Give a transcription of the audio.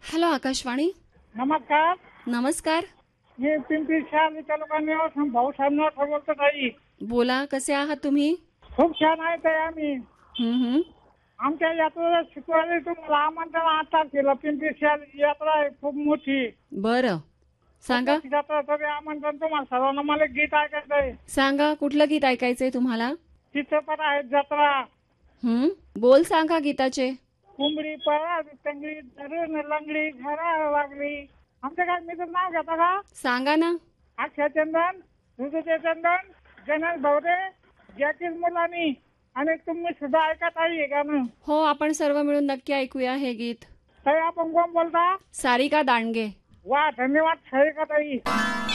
Hello Akashvani. नमस्कार. नमस्कार. मी पिंपरी शहर तालुका भाऊसाहेब बोलतो ताई. बोला, कसे आहात तुम्ही? खूप छान आहे ताई आम्ही. हम्म. आमच्या यात्रेला शुक्रवारी तुम्हाला आमंत्रण आता केलं. पिंपरी शहर यात्रा आहे खूप मोठी. बरं, सांगा. खूप मोठी यात्रा तरी आमंत्रण तुम्हाला सर्वांना. मला गीत ऐकायचं आहे. सांगा, कुठलं गीत ऐकायचंय तुम्हाला? चित्रपट आहे जत्रा. बोल सांगा गीताचे. कुंबडी पळा टंगडी धरून लंगडी घरा लागली. आमच्या काय मी तर नाव घेता का? सांगा ना. अक्षय चंदन, ऋतुचे चंदन, गणेश भवरे, जॅकीर मुलानी आणि तुम्ही सुद्धा ऐकत आहे गाणं. हो, आपण सर्व मिळून नक्की ऐकूया हे गीत. ताई आपण कोण बोलता? सारिका दांडगे. वा, धन्यवाद सारिका ताई.